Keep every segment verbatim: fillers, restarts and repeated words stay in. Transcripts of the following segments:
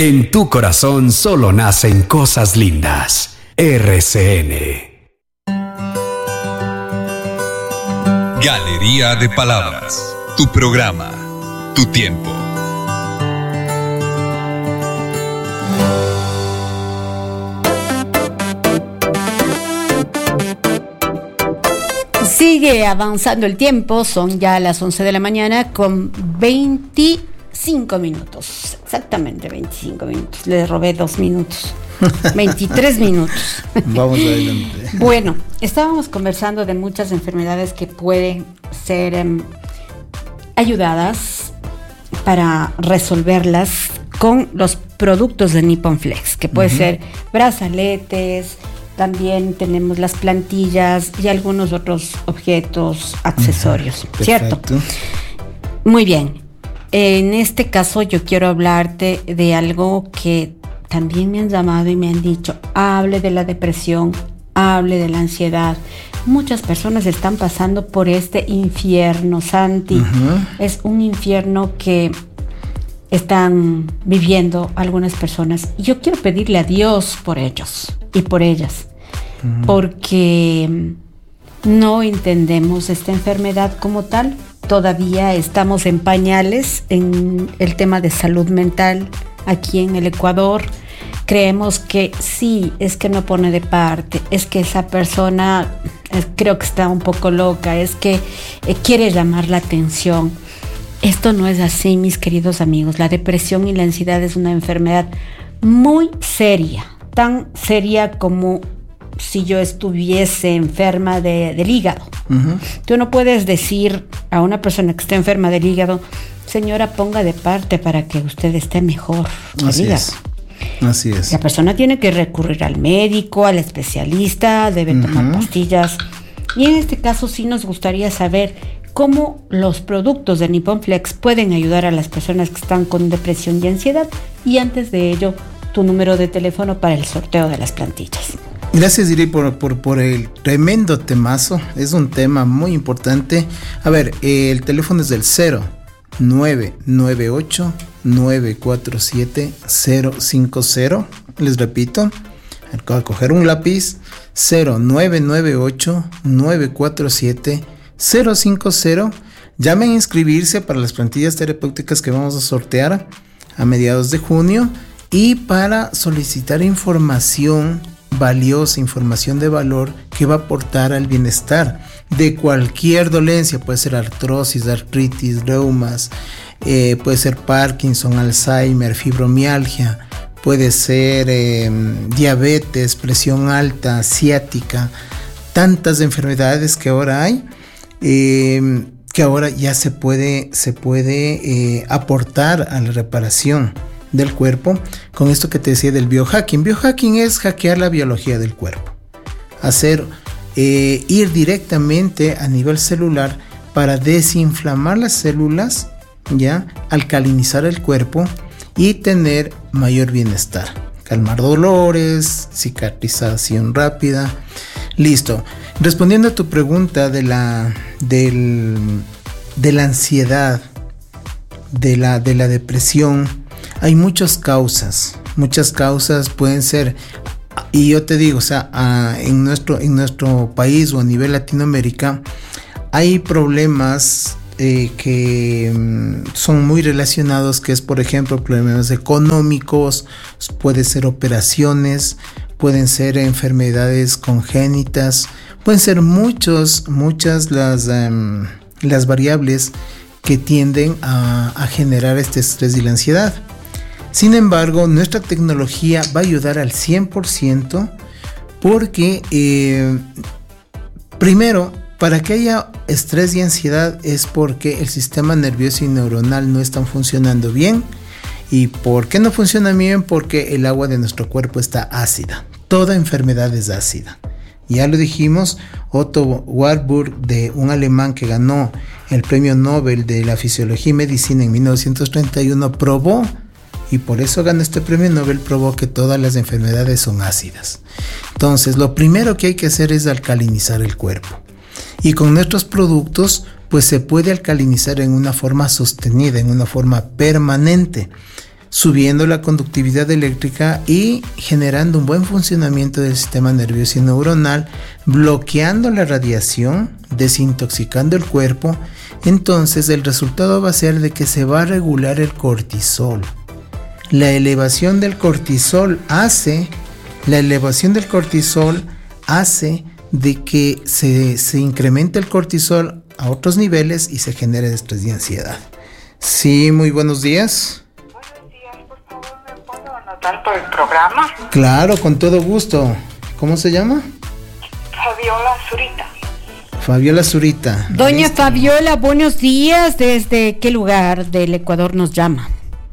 En tu corazón solo nacen cosas lindas. R C N. Galería de Palabras. Tu programa. Tu tiempo. Sigue avanzando el tiempo, son ya las once de la mañana con veinticinco minutos, exactamente veinticinco minutos, le robé dos minutos, veintitrés minutos. Vamos adelante. Bueno, estábamos conversando de muchas enfermedades que pueden ser eh, ayudadas para resolverlas con los productos de Nippon Flex, que puede uh-huh. ser brazaletes. También tenemos las plantillas y algunos otros objetos, accesorios, uh-huh. ¿cierto? Perfecto. Muy bien. En este caso yo quiero hablarte de algo que también me han llamado y me han dicho, hable de la depresión, hable de la ansiedad. Muchas personas están pasando por este infierno, Santi. Uh-huh. Es un infierno que están viviendo algunas personas. Y yo quiero pedirle a Dios por ellos y por ellas, uh-huh. porque no entendemos esta enfermedad como tal. Todavía estamos en pañales en el tema de salud mental aquí en el Ecuador. Creemos que sí, es que no pone de parte, es que esa persona eh, creo que está un poco loca, es que eh, quiere llamar la atención. Esto no es así, mis queridos amigos. La depresión y la ansiedad es una enfermedad muy seria, tan seria como si yo estuviese enferma de, del hígado. Uh-huh. Tú no puedes decir a una persona que está enferma del hígado, señora, ponga de parte para que usted esté mejor. Así es. Así es. La persona tiene que recurrir al médico, al especialista, debe uh-huh. tomar pastillas. Y en este caso sí nos gustaría saber cómo los productos de Nippon Flex pueden ayudar a las personas que están con depresión y ansiedad. Y antes de ello, tu número de teléfono para el sorteo de las plantillas. Gracias, Iri, por, por, por el tremendo temazo. Es un tema muy importante. A ver, eh, el teléfono es del cero nueve nueve ocho nueve cuatro siete cero cinco cero. Les repito, acabo de coger un lápiz. cero nueve nueve ocho nueve cuatro siete cero cinco cero. Llamen a inscribirse para las plantillas terapéuticas que vamos a sortear a mediados de junio y para solicitar información valiosa, información de valor que va a aportar al bienestar de cualquier dolencia. Puede ser artrosis, artritis, reumas, eh, puede ser Parkinson, Alzheimer, fibromialgia, puede ser eh, diabetes, presión alta, ciática, tantas enfermedades que ahora hay, eh, que ahora ya se puede, se puede eh, aportar a la reparación del cuerpo con esto que te decía del biohacking. Biohacking es hackear la biología del cuerpo, hacer eh, ir directamente a nivel celular para desinflamar las células, ya alcalinizar el cuerpo y tener mayor bienestar, calmar dolores, cicatrización rápida. Listo. Respondiendo a tu pregunta de la del, de la ansiedad, de la de la depresión, hay muchas causas, muchas causas pueden ser, y yo te digo, o sea, uh, en nuestro, en nuestro país o a nivel Latinoamérica, hay problemas eh, que um, son muy relacionados, que es, por ejemplo, problemas económicos, puede ser operaciones, pueden ser enfermedades congénitas, pueden ser muchos, muchas las, um, las variables que tienden a, a generar este estrés y la ansiedad. Sin embargo, nuestra tecnología va a ayudar al cien por ciento porque, eh, primero, para que haya estrés y ansiedad es porque el sistema nervioso y neuronal no están funcionando bien. ¿Y por qué no funciona bien? Porque el agua de nuestro cuerpo está ácida. Toda enfermedad es ácida. Ya lo dijimos, Otto Warburg, de un alemán que ganó el premio Nobel de la Fisiología y Medicina en mil novecientos treinta y uno, probó, y por eso ganó este premio Nobel, probó que todas las enfermedades son ácidas. Entonces, lo primero que hay que hacer es alcalinizar el cuerpo. Y con nuestros productos, pues se puede alcalinizar en una forma sostenida, en una forma permanente. subiendo la conductividad eléctrica y generando un buen funcionamiento del sistema nervioso y neuronal, bloqueando la radiación, desintoxicando el cuerpo. Entonces el resultado va a ser de que se va a regular el cortisol. La elevación del cortisol hace, la elevación del cortisol hace de que se, se incremente el cortisol a otros niveles y se genere estrés y ansiedad. Sí, muy buenos días. Buenos días, por favor, ¿me puedo anotar por el programa? Claro, con todo gusto. ¿Cómo se llama? Fabiola Zurita. Fabiola Zurita. Doña Listo. Fabiola, buenos días. ¿Desde qué lugar del Ecuador nos llama?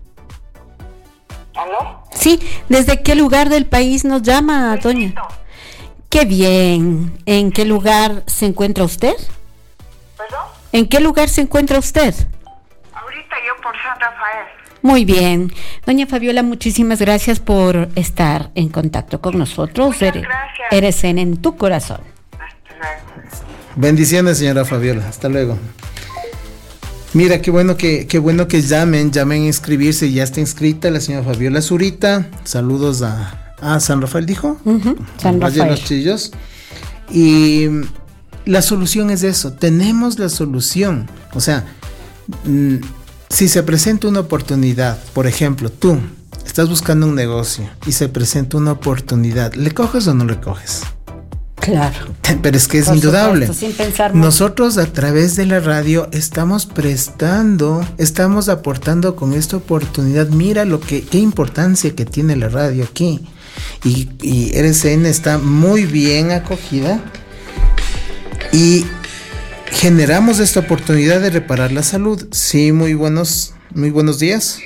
¿Aló? Sí, ¿desde qué lugar del país nos llama, doña? Qué bien. ¿En qué lugar se encuentra usted? ¿Perdón? ¿En qué lugar se encuentra usted? Ahorita yo por San Rafael. Muy bien. Doña Fabiola, muchísimas gracias por estar en contacto con nosotros. Muchas R- gracias. R C N en tu corazón. Hasta luego. Bendiciones, señora Fabiola. Hasta luego. Mira, qué bueno que, qué bueno que llamen, llamen a inscribirse. Ya está inscrita la señora Fabiola Zurita. Saludos a, a San Rafael, dijo. Uh-huh. San Valle de Rafael. los Chillos. Y la solución es eso. Tenemos la solución. O sea, mm, si se presenta una oportunidad, por ejemplo, tú estás buscando un negocio y se presenta una oportunidad, ¿le coges o no le coges? Claro. Pero es que es Por indudable. supuesto, sin pensar mucho. Nosotros a través de la radio estamos prestando, estamos aportando con esta oportunidad. Mira lo que, qué importancia que tiene la radio aquí. Y, y R C N está muy bien acogida. Y generamos esta oportunidad de reparar la salud. Sí, muy buenos, muy buenos días.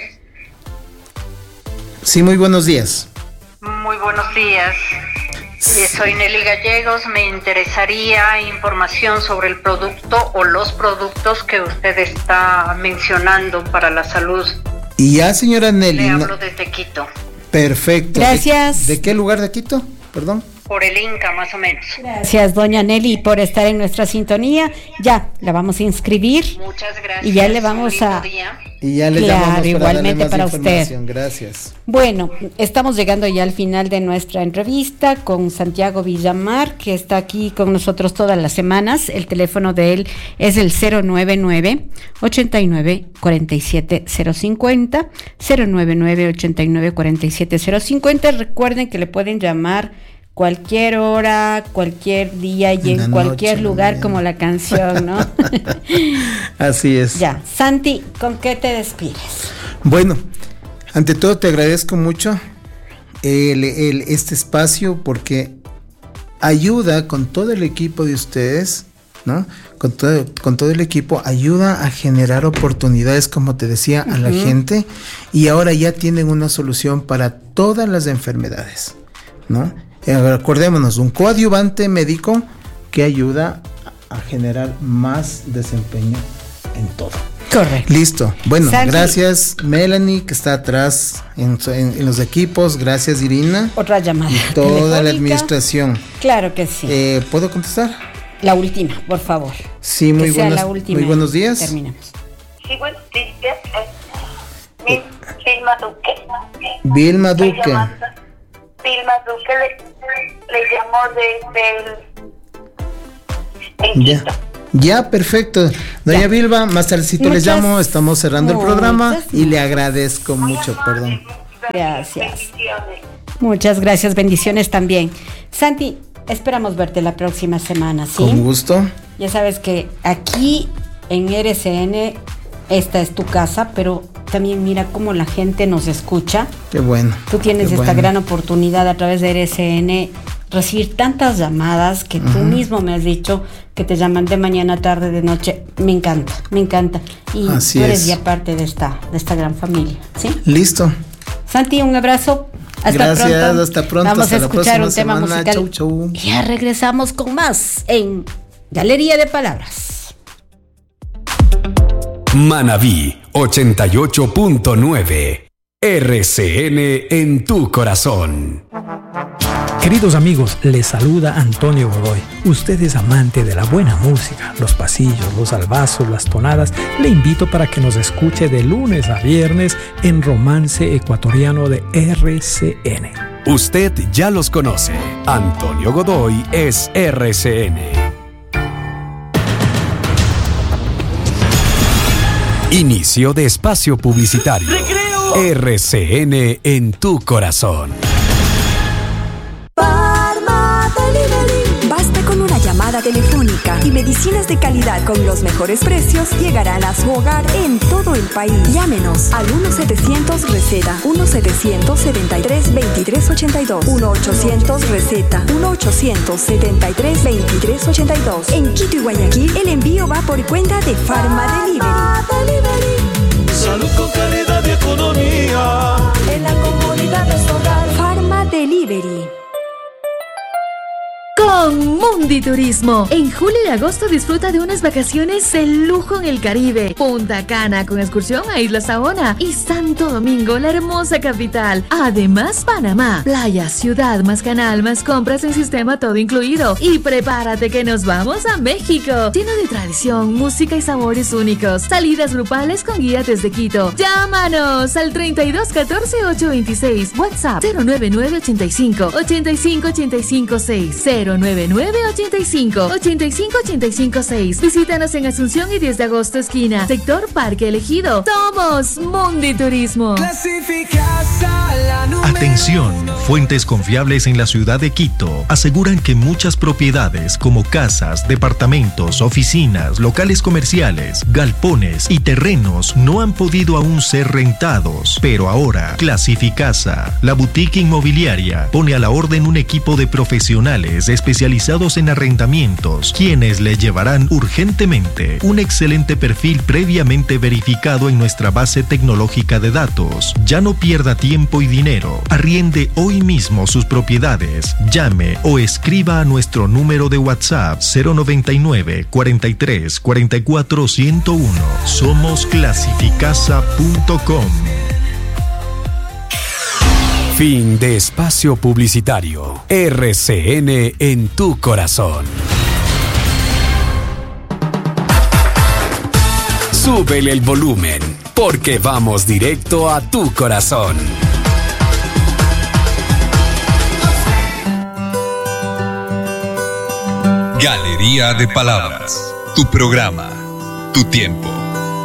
Sí, muy buenos días. Muy buenos días. Eh, Soy Nelly Gallegos. Me interesaría información sobre el producto o los productos que usted está mencionando para la salud. Y ya, señora Nelly. Le no- hablo desde Quito, Perfecto. Gracias. ¿De, de qué lugar de Quito? Perdón. por el Inca más o menos. Gracias, doña Nelly, por estar en nuestra sintonía. Ya, la vamos a inscribir. Muchas gracias. Y ya le vamos Un lindo a- día. Y ya le Claro, llamamos para igualmente darle más para usted. información. Gracias. Bueno, estamos llegando ya al final de nuestra entrevista con Santiago Villamar, que está aquí con nosotros todas las semanas. El teléfono de él es el cero nueve nueve, ochenta y nueve, cuarenta y siete cero cincuenta, cero nueve nueve, ochenta y nueve, cuarenta y siete cero cincuenta. Recuerden que le pueden llamar cualquier hora, cualquier día y En la en cualquier noche, lugar, bien. como la canción, ¿no? Así es. Ya, Santi, ¿con qué te despides? Bueno, ante todo te agradezco mucho el, el- este espacio porque ayuda con todo el equipo de ustedes, ¿no? Con todo, con todo el equipo, ayuda a generar oportunidades, como te decía, a la gente, y ahora ya tienen una solución para todas las enfermedades, ¿no? Eh, Acordémonos, un coadyuvante médico que ayuda a a generar más desempeño en todo. Correcto. Listo. Bueno, Santi. gracias Melanie, que está atrás en, en- en los equipos. Gracias Irina. Otra llamada. Y toda la telefónica. administración. Claro que sí. Eh, ¿Puedo contestar? La última, por favor. Sí, muy que sea buenos, la última muy y buenos días. Terminamos. Sí, buenos días. Mi Vilma Duque. Vilma Estoy Duque. llamando- Vilma Duque le, le llamó desde el... en Ya. Quito. Ya, perfecto. Doña Ya. Vilma, más tardecito les Muchas- llamo. Estamos cerrando el muchas programa y le gracias. agradezco mucho, perdón. Gracias. Bendiciones. Muchas gracias, bendiciones también. Santi, esperamos verte la próxima semana, ¿sí? Con gusto. Ya sabes que aquí en R C N esta es tu casa, pero también mira cómo la gente nos escucha. Qué bueno. Tú tienes qué esta bueno. gran oportunidad a través de R C N recibir tantas llamadas que tú mismo me has dicho que te llaman de mañana, tarde, de noche. Me encanta, me encanta. Y Así tú eres es. ya parte de esta, de esta gran familia, ¿sí? Listo. Santi, un abrazo. Hasta Gracias, pronto. hasta pronto, Vamos hasta a la escuchar próxima un tema semana. musical. Chau, chau. Y ya regresamos con más en Galería de Palabras. Manabí ochenta y ocho punto nueve. R C N en tu corazón. Queridos amigos, les saluda Antonio Godoy. Usted es amante de la buena música, los pasillos, los albazos, las tonadas. Le invito para que nos escuche de lunes a viernes en Romance Ecuatoriano de R C N. Usted ya los conoce. Antonio Godoy es R C N. Inicio de espacio publicitario. ¡Recreo! R C N en tu corazón. Basta con una llamada telefónica y medicinas de calidad con los mejores precios llegarán a su hogar en todo el país. Llámenos al uno setecientos receta, uno setecientos setenta y tres veintitrés ochenta y dos, uno ochocientos receta, uno ochocientos setenta y tres veintitrés ochenta y dos. En Quito y Guayaquil el envío va por cuenta de Pharma Delivery. Salud con calidad y economía en la comodidad de su hogar. Pharma Delivery. Con Mundi Turismo. En julio y agosto disfruta de unas vacaciones de lujo en el Caribe. Punta Cana con excursión a Isla Saona y Santo Domingo, la hermosa capital. Además, Panamá, playa, ciudad, más canal, más compras en sistema todo incluido. Y prepárate que nos vamos a México, lleno de tradición, música y sabores únicos. Salidas grupales con guía desde Quito. Llámanos al treinta y dos catorce ocho veintiséis. WhatsApp cero nueve nueve ochenta y cinco ochenta y cinco ochenta y cinco seis cero nueve nueve ochenta y cinco ochenta y cinco ochenta y cinco seis. Visítanos en Asunción y diez de agosto esquina, sector Parque Elegido. Somos Mundi Turismo. Atención, fuentes confiables en la ciudad de Quito aseguran que muchas propiedades como casas, departamentos, oficinas, locales comerciales, galpones y terrenos no han podido aún ser rentados. Pero ahora, Clasificasa, la boutique inmobiliaria, pone a la orden un equipo de profesionales especializados en arrendamientos, quienes le llevarán urgentemente un excelente perfil previamente verificado en nuestra base tecnológica de datos. Ya no pierda tiempo y dinero. Arriende hoy mismo sus propiedades. Llame o escriba a nuestro número de WhatsApp cero noventa y nueve cuarenta y tres cuarenta y cuatro ciento uno. Somos clasificasa punto com. Fin de espacio publicitario. R C N en tu corazón. Súbele el volumen, porque vamos directo a tu corazón. Galería de Palabras. Tu programa, tu tiempo.